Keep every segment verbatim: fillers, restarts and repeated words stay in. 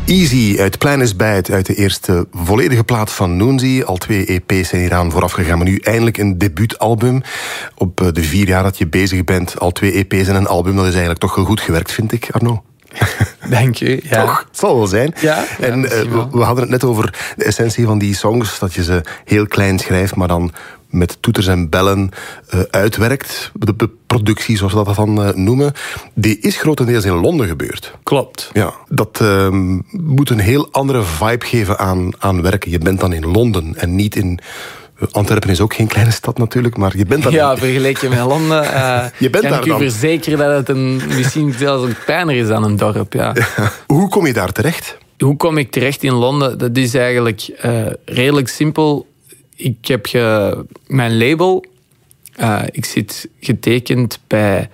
Easy uit Plein is Bijt, uit de eerste volledige plaat van Noonzi. Al twee E P's zijn hieraan vooraf gegaan, maar nu eindelijk een debuutalbum. Op de vier jaar dat je bezig bent, al twee E P's en een album, dat is eigenlijk toch wel goed gewerkt, vind ik, Arno. Dank u, ja. Toch? Het zal wel zijn. Ja, en ja, uh, we, we hadden het net over de essentie van die songs, dat je ze heel klein schrijft, maar dan met toeters en bellen uh, uitwerkt. De, de productie, zoals we dat dan uh, noemen, die is grotendeels in Londen gebeurd. Klopt. Ja, dat uh, moet een heel andere vibe geven aan, aan werken. Je bent dan in Londen en niet in... Antwerpen is ook geen kleine stad natuurlijk, maar je bent daar... Ja, vergeleken met Londen uh, je bent kan daar ik u dan verzekeren dat het een, misschien zelfs een kleiner is dan een dorp. Ja. Ja. Hoe kom je daar terecht? Hoe kom ik terecht in Londen? Dat is eigenlijk uh, redelijk simpel. Ik heb ge, mijn label. Uh, ik zit getekend bij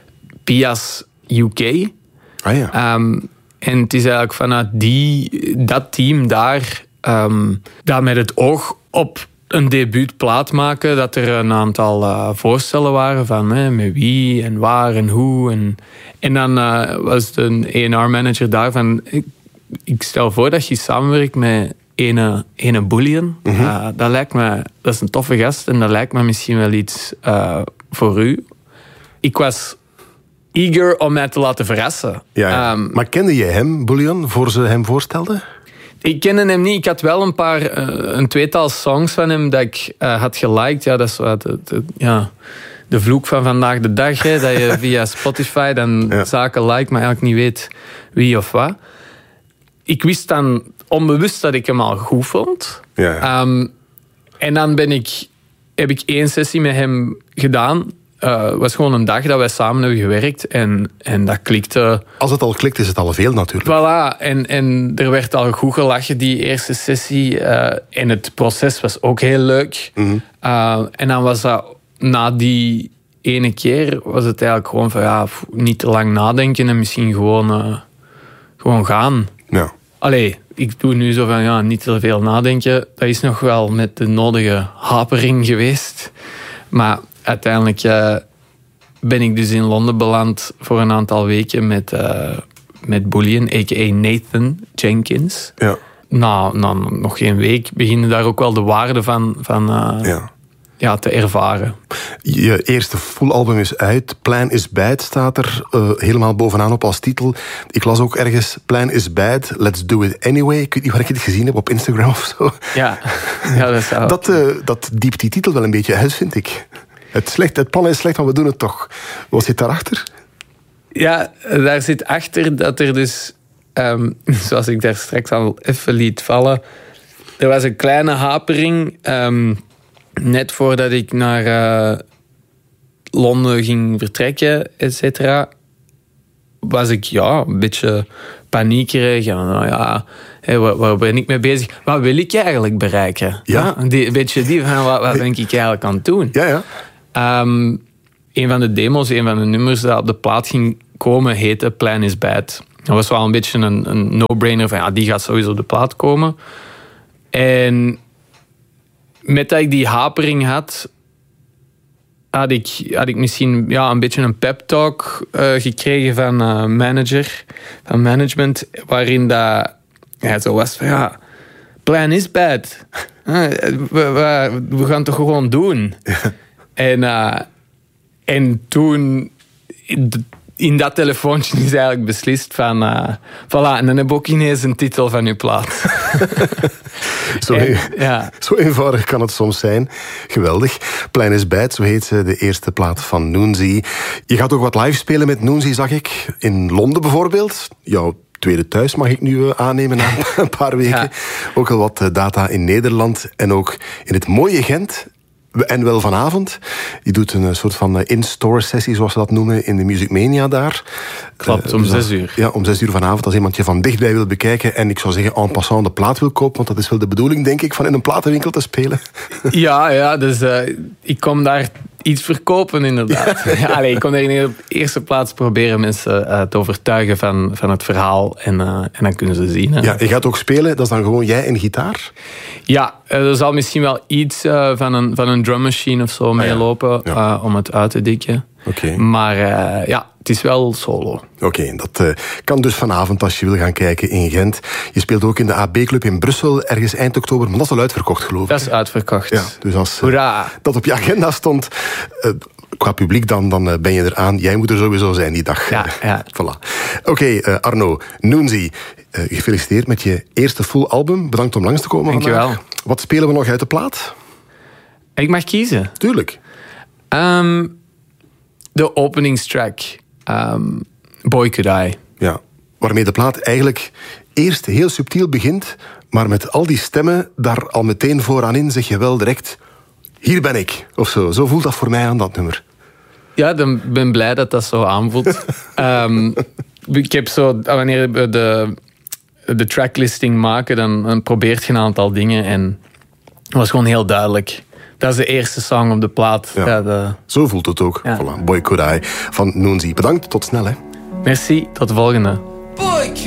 Pias U K. Ah ja. Um, en het is eigenlijk vanuit die, dat team daar, um, dat met het oog op een debuutplaat maken, dat er een aantal uh, voorstellen waren van eh, met wie en waar en hoe. En, en dan uh, was een A en R-manager daar van... Ik, ik stel voor dat je samenwerkt met ene, ene Bullion. Mm-hmm. Uh, dat lijkt me... Dat is een toffe gast en dat lijkt me misschien wel iets uh, voor u. Ik was eager om mij te laten verrassen. Ja, ja. Um, maar kende je hem, Bullion, voor ze hem voorstelden? Ik kende hem niet. Ik had wel een paar, uh, een tweetal songs van hem dat ik uh, had geliked. Ja, dat is wat, de, de, ja, de vloek van vandaag de dag. Hè, dat je via Spotify dan ja. zaken liked, maar eigenlijk niet weet wie of wat. Ik wist dan onbewust dat ik hem al goed vond. Ja. Um, en dan ben ik, heb ik één sessie met hem gedaan. Het uh, was gewoon een dag dat wij samen hebben gewerkt en, en dat klikte. Als het al klikt, is het al veel natuurlijk. Voilà, en, en er werd al goed gelachen die eerste sessie. Uh, en het proces was ook heel leuk. Mm-hmm. Uh, en dan was dat, na die ene keer, was het eigenlijk gewoon van ja, niet te lang nadenken en misschien gewoon, uh, gewoon gaan. Ja. Allee, ik doe nu zo van ja, niet te veel nadenken. Dat is nog wel met de nodige hapering geweest. Maar uiteindelijk uh, ben ik dus in Londen beland voor een aantal weken met, uh, met Bullion, a k a. Nathan Jenkins. Ja. Nou, nou, nog geen week beginnen daar ook wel de waarde van, van uh, ja. Ja, te ervaren. Je eerste full album is uit. Plein is Bijt staat er uh, helemaal bovenaan op als titel. Ik las ook ergens, Plein is Bijt, let's do it anyway. Ik weet niet waar ik het gezien heb, op Instagram of zo. Ja, ja dat is wel... Dat, uh, dat diept die titel wel een beetje uit, vind ik. Het, slecht, het plan is slecht, maar we doen het toch. Wat zit daarachter? Ja, daar zit achter dat er dus, um, zoals ik daar straks al even liet vallen, er was een kleine hapering, um, net voordat ik naar uh, Londen ging vertrekken, et cetera, was ik ja, een beetje paniekerig. Ja, nou ja, hey, waar, waar ben ik mee bezig? Wat wil ik eigenlijk bereiken? Ja. Ja, die, een beetje die van, wat, wat ben ik eigenlijk aan het doen? Ja, ja. Um, een van de demos, een van de nummers dat op de plaat ging komen, heette Plein is Bijt. Dat was wel een beetje een, een no-brainer van ja, die gaat sowieso op de plaat komen. En met dat ik die hapering had, had ik, had ik misschien ja, een beetje een pep talk uh, gekregen van uh, manager, van management, waarin dat ja, zo was van ja, Plein is Bijt. we, we, we gaan het toch gewoon doen. Ja. En, uh, en toen, in dat telefoontje is eigenlijk beslist van... Uh, voilà, en dan heb ik ook ineens een titel van uw plaat. zo, en, een, ja. zo eenvoudig kan het soms zijn. Geweldig. Plein is Bijt, zo heet ze, de eerste plaat van Noonzi. Je gaat ook wat live spelen met Noonzi, zag ik. In Londen bijvoorbeeld. Jouw tweede thuis mag ik nu aannemen na een paar weken. Ja. Ook al wat data in Nederland en ook in het mooie Gent... En wel vanavond. Je doet een soort van in-store sessie, zoals ze dat noemen, in de Music Mania daar. Klopt, om uh, zes uur. Ja, om zes uur vanavond, als iemand je van dichtbij wil bekijken. En ik zou zeggen, en passant de plaat wil kopen, want dat is wel de bedoeling, denk ik, van in een platenwinkel te spelen. Ja, ja, dus uh, ik kom daar iets verkopen, inderdaad. Ja. Ja, allee, ik kom daar in de eerste plaats proberen mensen uh, te overtuigen van, van het verhaal. En, uh, en dan kunnen ze zien. Hè. Ja, je gaat ook spelen, dat is dan gewoon jij en gitaar? Ja, er zal misschien wel iets uh, van, een, van een drummachine of zo meelopen, ah, ja. Ja. uh, om het uit te dikken. Okay. Maar uh, ja, het het is wel solo. Oké, okay, dat uh, kan dus vanavond als je wil gaan kijken in Gent. Je speelt ook in de A B-club in Brussel, ergens eind oktober, maar dat is al uitverkocht, geloof ik. Dat is uitverkocht. Ja, dus als uh, dat op je agenda stond, uh, qua publiek dan, dan uh, ben je eraan. Jij moet er sowieso zijn die dag. Ja, ja. Voilà. Oké, okay, uh, Arno, Noonzi, uh, gefeliciteerd met je eerste full album. Bedankt om langs te komen Dank vandaag. je wel. Wat spelen we nog uit de plaat? Ik mag kiezen. Tuurlijk. Um, de openingstrack. Um, Boy Could I. Ja, waarmee de plaat eigenlijk eerst heel subtiel begint, maar met al die stemmen daar al meteen vooraan in zeg je wel direct, hier ben ik, of zo. Zo voelt dat voor mij aan dat nummer. Ja, ik ben blij dat dat zo aanvoelt. um, ik heb zo, wanneer we de, de tracklisting maken, dan, dan probeert je een aantal dingen en het was gewoon heel duidelijk. Dat is de eerste song op de plaat. Ja. Ja, de... Zo voelt het ook. Ja. Voilà. Boy Could I van Noonzi. Bedankt, tot snel hè. Merci, tot de volgende.